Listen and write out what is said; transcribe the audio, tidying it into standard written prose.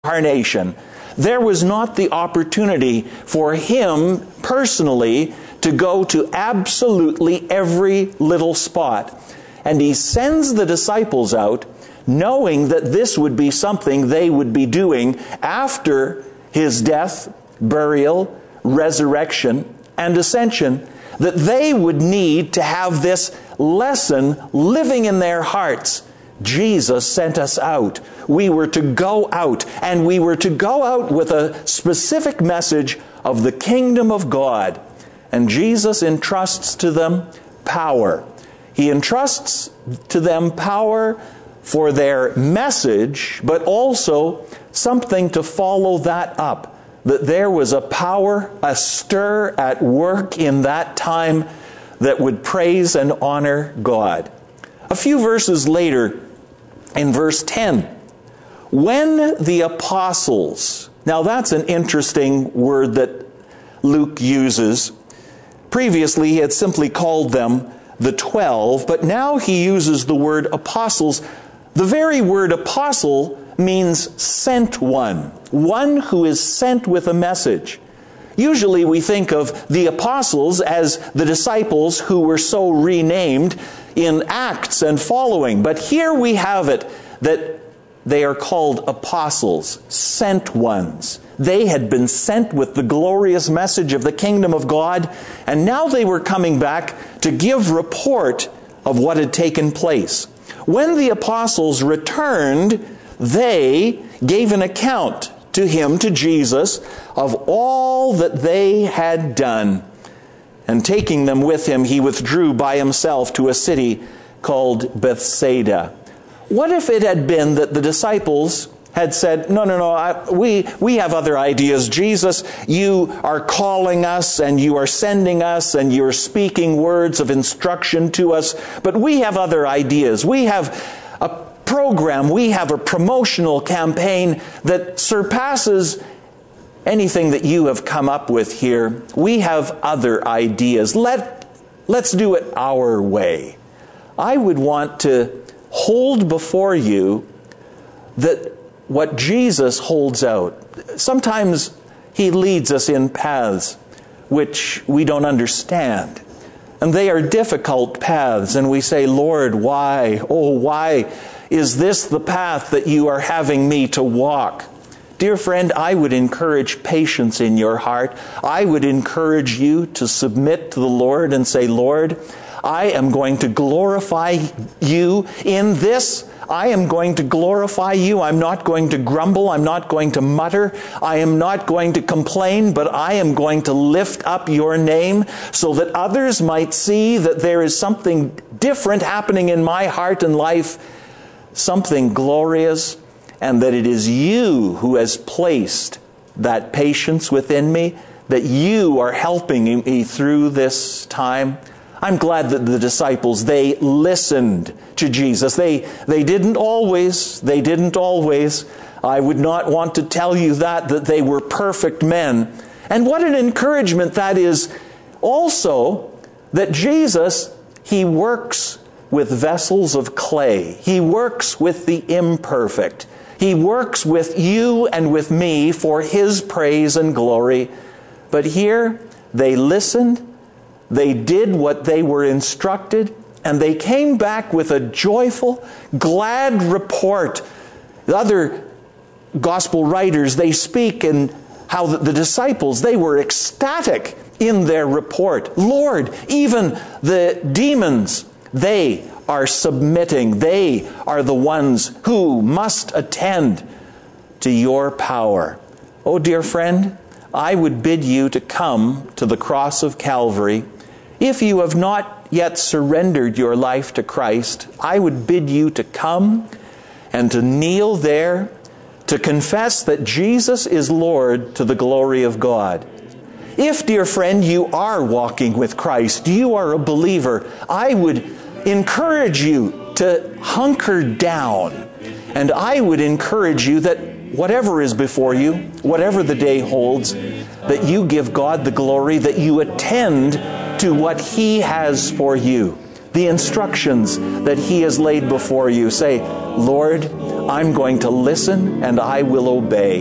incarnation, there was not the opportunity for him personally to go to absolutely every little spot. And he sends the disciples out, knowing that this would be something they would be doing after his death, burial, resurrection, and ascension, that they would need to have this lesson living in their hearts. Jesus sent us out. We were to go out, and we were to go out with a specific message of the kingdom of God. And Jesus entrusts to them power. He entrusts to them power for their message, but also something to follow that up. That there was a power, a stir at work in that time that would praise and honor God. A few verses later, in verse 10, when the apostles, now that's an interesting word that Luke uses. Previously he had simply called them the 12, but now he uses the word apostles. The very word apostle means sent one who is sent with a message. Usually we think of the apostles as the disciples who were so renamed in Acts and following. But here we have it that they are called apostles, sent ones. They had been sent with the glorious message of the kingdom of God, and now they were coming back to give report of what had taken place. When the apostles returned, they gave an account to him, to Jesus, of all that they had done. And taking them with him, he withdrew by himself to a city called Bethsaida. What if it had been that the disciples had said, no, we have other ideas. Jesus, you are calling us and you are sending us and you're speaking words of instruction to us, but we have other ideas. We have a program, we have a promotional campaign that surpasses anything that you have come up with here. We have other ideas. Let's do it our way. I would want to hold before you that what Jesus holds out. Sometimes he leads us in paths which we don't understand. And they are difficult paths. And we say, Lord, why? Oh, why is this the path that you are having me to walk? Dear friend, I would encourage patience in your heart. I would encourage you to submit to the Lord and say, Lord, I am going to glorify you in this. I am going to glorify you. I'm not going to grumble. I'm not going to mutter. I am not going to complain, but I am going to lift up your name so that others might see that there is something different happening in my heart and life, something glorious, and that it is you who has placed that patience within me, that you are helping me through this time. I'm glad that the disciples, they listened to Jesus. They didn't always. I would not want to tell you that they were perfect men. And what an encouragement that is also, that Jesus, he works with vessels of clay. He works with the imperfect. He works with you and with me for his praise and glory. But here, they listened. They did what they were instructed, and they came back with a joyful, glad report. The other gospel writers, they speak in how the disciples, they were ecstatic in their report. Lord, even the demons, they are submitting. They are the ones who must attend to your power. Oh, dear friend, I would bid you to come to the cross of Calvary. If you have not yet surrendered your life to Christ, I would bid you to come and to kneel there, to confess that Jesus is Lord to the glory of God. If, dear friend, you are walking with Christ, you are a believer, I would encourage you to hunker down. And I would encourage you that whatever is before you, whatever the day holds, that you give God the glory, that you attend to what he has for you, the instructions that he has laid before you. Say, Lord, I'm going to listen and I will obey.